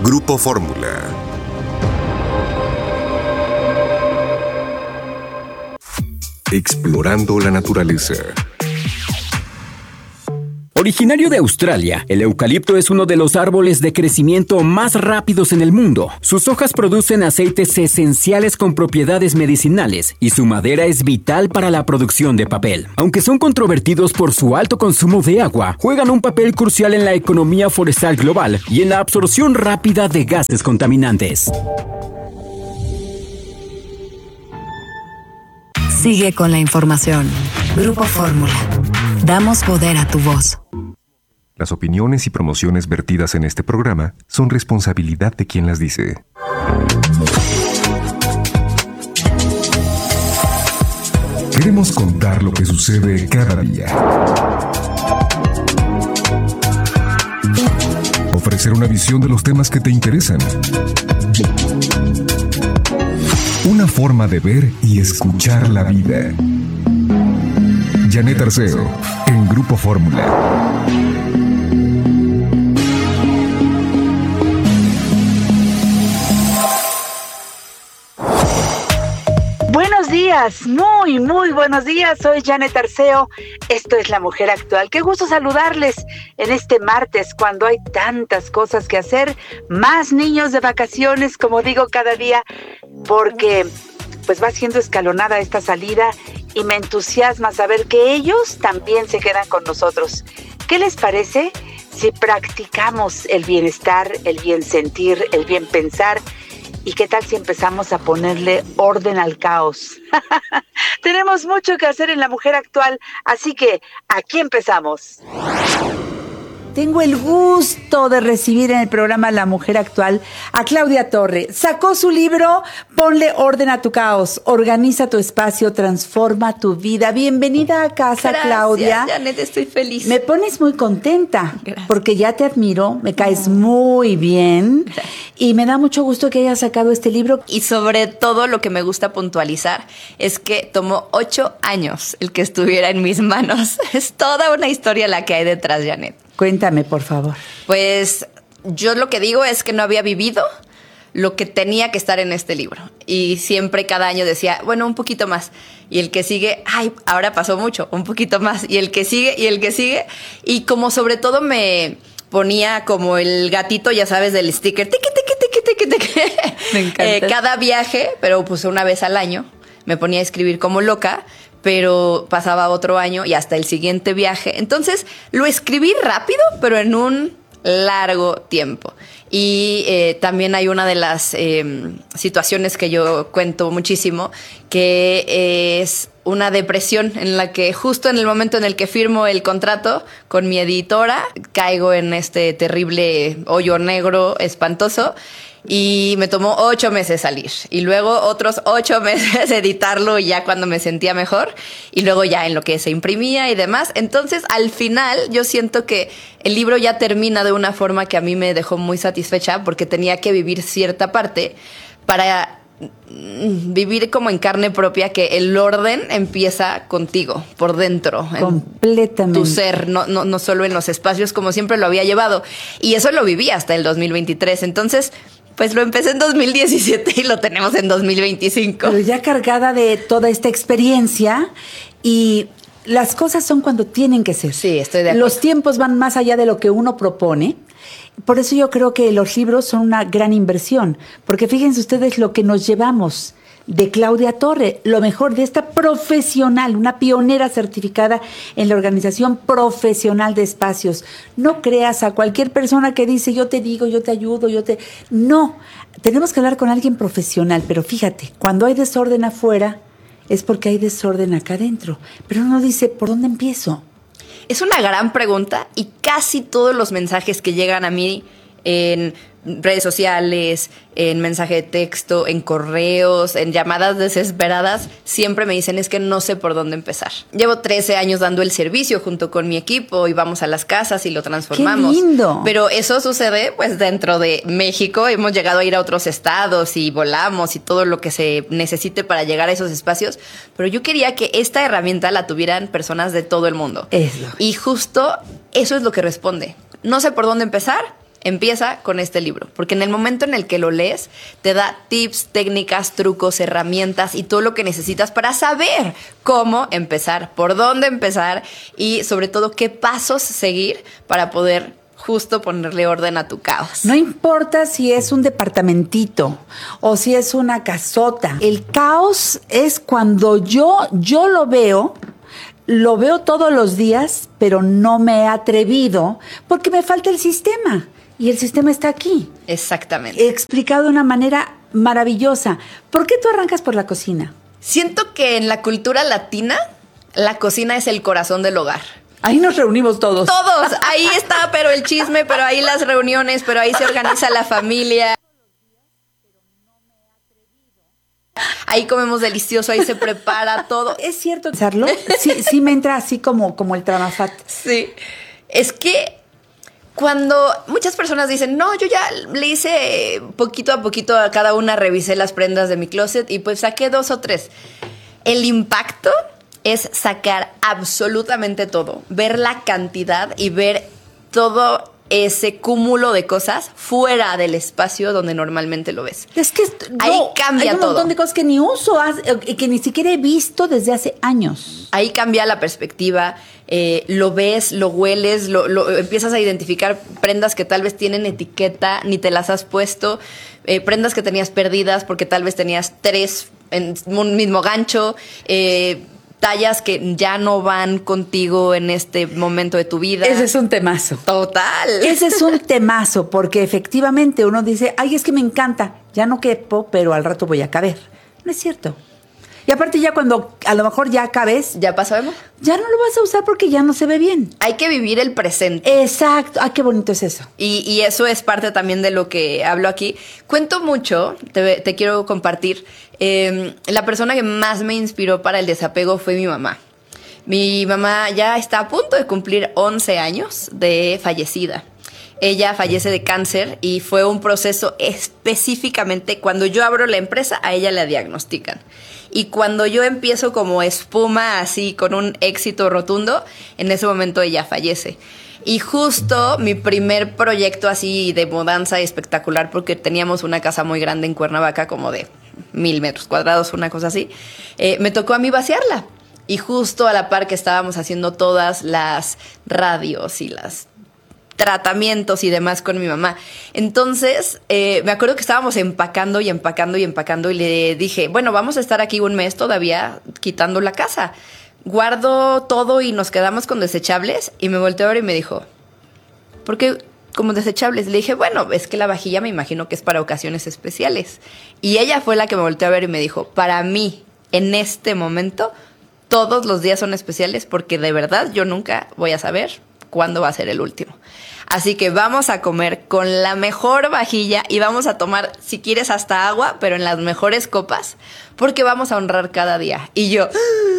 Grupo Fórmula. Explorando la naturaleza. Originario de Australia, el eucalipto es uno de los árboles de crecimiento más rápidos en el mundo. Sus hojas producen aceites esenciales con propiedades medicinales y su madera es vital para la producción de papel. Aunque son controvertidos por su alto consumo de agua, juegan un papel crucial en la economía forestal global y en la absorción rápida de gases contaminantes. Sigue con la información. Grupo Fórmula. Damos poder a tu voz. Las opiniones y promociones vertidas en este programa son responsabilidad de quien las dice. Queremos contar lo que sucede cada día. Ofrecer una visión de los temas que te interesan. Una forma de ver y escuchar la vida. Janet Arceo, en Grupo Fórmula. Buenos días, muy buenos días. Soy Janet Arceo. Esto es La Mujer Actual. Qué gusto saludarles en este martes cuando hay tantas cosas que hacer. Más niños de vacaciones, como digo cada día, porque pues va siendo escalonada esta salida y me entusiasma saber que ellos también se quedan con nosotros. ¿Qué les parece si practicamos el bienestar, el bien sentir, el bien pensar? ¿Y qué tal si empezamos a ponerle orden al caos? Tenemos mucho que hacer en La Mujer Actual, así que aquí empezamos. Tengo el gusto de recibir en el programa La Mujer Actual a Claudia Torre. Sacó su libro Ponle orden a tu caos, organiza tu espacio, transforma tu vida. Bienvenida a casa, gracias, Claudia. Janet, estoy feliz. Me pones muy contenta, gracias, porque ya te admiro, me caes muy bien, gracias, y me da mucho gusto que hayas sacado este libro. Y sobre todo lo que me gusta puntualizar es que tomó 8 años el que estuviera en mis manos. Es toda una historia la que hay detrás, Janet. Cuéntame, por favor. Pues yo lo que digo es que no había vivido lo que tenía que estar en este libro. Y siempre cada año decía, bueno, un poquito más. Y el que sigue, ay, ahora pasó mucho, un poquito más. Y el que sigue, y el que sigue. Y como sobre todo me ponía como el gatito, ya sabes, del sticker. Tiqui, tiqui, tiqui, tiqui, tiqui. Me encanta. Cada viaje, pero pues una vez al año, me ponía a escribir como loca. Pero pasaba otro año y hasta el siguiente viaje. Entonces lo escribí rápido, pero en un largo tiempo. Y también hay una de las situaciones que yo cuento muchísimo, que es una depresión en la que justo en el momento en el que firmo el contrato con mi editora, caigo en este terrible hoyo negro espantoso. Y me tomó 8 meses salir. Y luego otros 8 meses editarlo ya cuando me sentía mejor. Y luego ya en lo que se imprimía y demás. Entonces, al final, yo siento que el libro ya termina de una forma que a mí me dejó muy satisfecha porque tenía que vivir cierta parte para vivir como en carne propia, que el orden empieza contigo, por dentro. Completamente. En tu ser, no solo en los espacios como siempre lo había llevado. Y eso lo viví hasta el 2023. Entonces, pues lo empecé en 2017 y lo tenemos en 2025. Pero ya cargada de toda esta experiencia, y las cosas son cuando tienen que ser. Sí, estoy de acuerdo. Los tiempos van más allá de lo que uno propone. Por eso yo creo que los libros son una gran inversión, porque fíjense ustedes lo que nos llevamos de Claudia Torre, lo mejor de esta profesional, una pionera certificada en la organización profesional de espacios. No creas a cualquier persona que dice yo te digo, yo te ayudo, No, tenemos que hablar con alguien profesional, pero fíjate, cuando hay desorden afuera es porque hay desorden acá adentro, pero uno dice, ¿por dónde empiezo? Es una gran pregunta y casi todos los mensajes que llegan a mí en redes sociales, en mensaje de texto, en correos, en llamadas desesperadas, siempre me dicen es que no sé por dónde empezar. Llevo 13 años dando el servicio junto con mi equipo y vamos a las casas y lo transformamos. ¡Qué lindo! Pero eso sucede pues dentro de México. Hemos llegado a ir a otros estados y volamos y todo lo que se necesite para llegar a esos espacios. Pero yo quería que esta herramienta la tuvieran personas de todo el mundo. Eso. Y justo eso es lo que responde. No sé por dónde empezar. empieza con este libro, porque en el momento en el que lo lees, te da tips, técnicas, trucos, herramientas y todo lo que necesitas para saber cómo empezar, por dónde empezar y sobre todo qué pasos seguir para poder justo ponerle orden a tu caos. No importa si es un departamentito o si es una casota. El caos es cuando yo lo veo todos los días, pero no me he atrevido porque me falta el sistema. Y el sistema está aquí. Exactamente. Explicado de una manera maravillosa. ¿Por qué tú arrancas por la cocina? Siento que en la cultura latina, la cocina es el corazón del hogar. Ahí nos reunimos todos. Todos. Ahí está, pero el chisme, pero ahí las reuniones, pero ahí se organiza la familia. Ahí comemos delicioso, ahí se prepara todo. ¿Es cierto hacerlo? Sí me entra así como el Tramafat. Sí. Es que cuando muchas personas dicen, no, yo ya le hice poquito a poquito a cada una, revisé las prendas de mi closet y pues saqué 2 o 3. El impacto es sacar absolutamente todo, ver la cantidad y ver todo ese cúmulo de cosas fuera del espacio donde normalmente lo ves. Es que ahí cambia todo. Hay un montón de cosas que ni uso, que ni siquiera he visto desde hace años. Ahí cambia la perspectiva, lo ves, lo hueles, empiezas a identificar prendas que tal vez tienen etiqueta, ni te las has puesto, prendas que tenías perdidas porque tal vez tenías 3 en un mismo gancho, tallas que ya no van contigo en este momento de tu vida. Ese es un temazo. Total. Ese es un temazo, porque efectivamente uno dice, ay, es que me encanta, ya no quepo, pero al rato voy a caber. No es cierto. Y aparte ya cuando a lo mejor ya cabes, ¿Ya pasó, Emma? ya no lo vas a usar porque ya no se ve bien. Hay que vivir el presente. Exacto. Ay, qué bonito es eso. Y eso es parte también de lo que hablo aquí. Cuento mucho, te quiero compartir. La persona que más me inspiró para el desapego fue mi mamá. Mi mamá ya está a punto de cumplir 11 años de fallecida. Ella fallece de cáncer y fue un proceso específicamente cuando yo abro la empresa, a ella la diagnostican. Y cuando yo empiezo como espuma, así con un éxito rotundo, en ese momento ella fallece. Y justo mi primer proyecto así de mudanza espectacular, porque teníamos una casa muy grande en Cuernavaca, como de 1,000 metros cuadrados, una cosa así, me tocó a mí vaciarla. Y justo a la par que estábamos haciendo todas las radios y las tratamientos y demás con mi mamá. Entonces, me acuerdo que estábamos empacando y le dije, bueno, vamos a estar aquí 1 mes todavía quitando la casa. Guardo todo y nos quedamos con desechables. Y me volteó a ver y me dijo, ¿por qué como desechables? Le dije, bueno, es que la vajilla me imagino que es para ocasiones especiales. Y ella fue la que me volteó a ver y me dijo, para mí, en este momento, todos los días son especiales porque de verdad yo nunca voy a saber cuándo va a ser el último. Así que vamos a comer con la mejor vajilla y vamos a tomar, si quieres, hasta agua, pero en las mejores copas, porque vamos a honrar cada día. Y yo...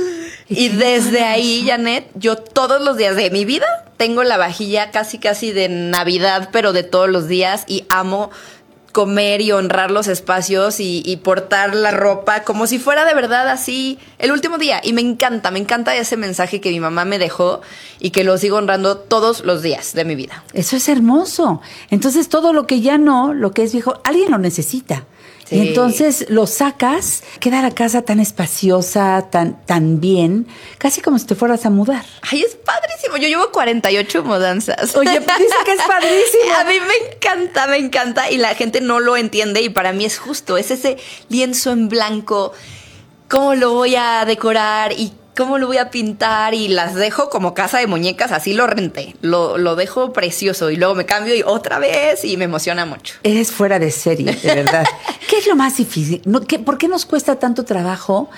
Y desde ahí, Janet, yo todos los días de mi vida tengo la vajilla casi de Navidad, pero de todos los días, y amo comer y honrar los espacios y portar la ropa como si fuera de verdad así el último día. Y me encanta ese mensaje que mi mamá me dejó y que lo sigo honrando todos los días de mi vida. Eso es hermoso. Entonces todo lo que ya no, lo que es viejo, alguien lo necesita. Sí. Y entonces lo sacas, queda la casa tan espaciosa, tan bien, casi como si te fueras a mudar. Ay, es padrísimo. Yo llevo 48 mudanzas. Oye, pues dice que es padrísimo. A mí me encanta y la gente no lo entiende y para mí es justo. Es ese lienzo en blanco, cómo lo voy a decorar y cómo lo voy a pintar y las dejo como casa de muñecas, así lo renté. Lo dejo precioso y luego me cambio y otra vez y me emociona mucho. Eres fuera de serie, de verdad. ¿Qué es lo más difícil? ¿Por qué nos cuesta tanto trabajo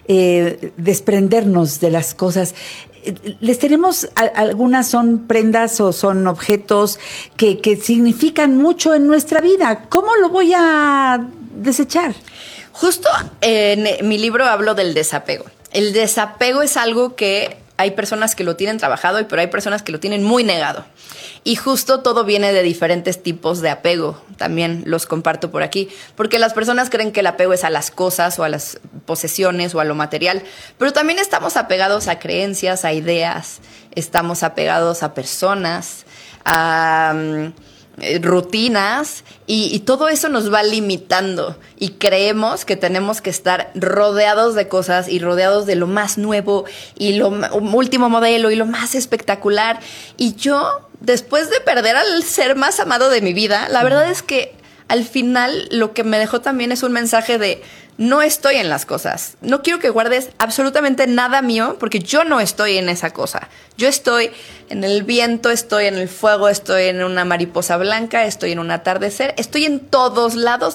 desprendernos de las cosas? Les tenemos, algunas son prendas o son objetos que significan mucho en nuestra vida. ¿Cómo lo voy a desechar? Justo en mi libro hablo del desapego. El desapego es algo que hay personas que lo tienen trabajado, pero hay personas que lo tienen muy negado. Y justo todo viene de diferentes tipos de apego. También los comparto por aquí. Porque las personas creen que el apego es a las cosas o a las posesiones o a lo material. Pero también estamos apegados a creencias, a ideas. Estamos apegados a personas, a rutinas y todo eso nos va limitando y creemos que tenemos que estar rodeados de cosas y rodeados de lo más nuevo y lo último modelo y lo más espectacular. Y yo, después de perder al ser más amado de mi vida, la verdad es que al final lo que me dejó también es un mensaje de no estoy en las cosas. No quiero que guardes absolutamente nada mío porque yo no estoy en esa cosa. Yo estoy en el viento, estoy en el fuego, estoy en una mariposa blanca, estoy en un atardecer, estoy en todos lados